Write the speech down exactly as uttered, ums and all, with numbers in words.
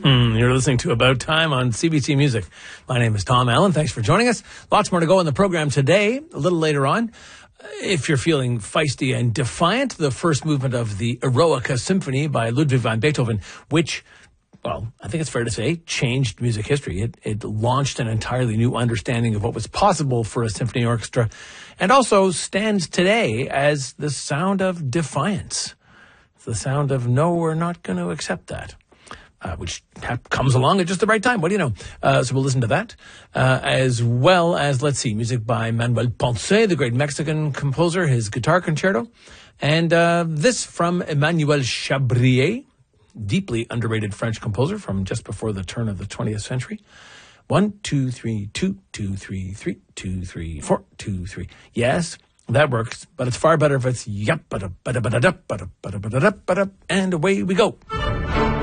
You're listening to About Time on C B C Music. My name is Tom Allen. Thanks for joining us. Lots more to go in the program today. A little later on, if you're feeling feisty and defiant, the first movement of the Eroica Symphony by Ludwig van Beethoven, which, well, I think it's fair to say, changed music history. It, it launched an entirely new understanding of what was possible for a symphony orchestra, and also stands today as the sound of defiance. It's the sound of, no, we're not going to accept that. Uh, which ha- comes along at just the right time. What do you know? Uh, so we'll listen to that, uh, as well as, let's see, music by Manuel Ponce, the great Mexican composer, his guitar concerto. And uh, this from Emmanuel Chabrier, deeply underrated French composer from just before the turn of the twentieth century. One, two, three, two, two, three, three, two, three, four, two, three. Yes, that works, but it's far better if it's yup, ba-da, ba-da, ba-da, ba-da, ba-da, ba-da, ba-da, and away we go.